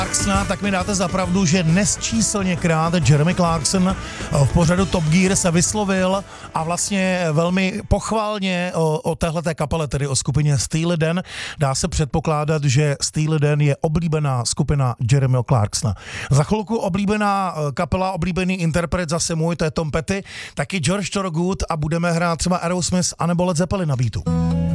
Clarksona, tak mi dáte za pravdu, že nesčíslněkrát Jeremy Clarkson v pořadu Top Gear se vyslovil a vlastně velmi pochválně o téhleté kapele, tedy o skupině Steely Dan. Dá se předpokládat, že Steely Dan je oblíbená skupina Jeremyho Clarksona. Za chvilku oblíbená kapela, oblíbený interpret zase můj, to je Tom Petty, taky George Thorogood a budeme hrát třeba Aerosmith anebo Led Zeppelin na beatu.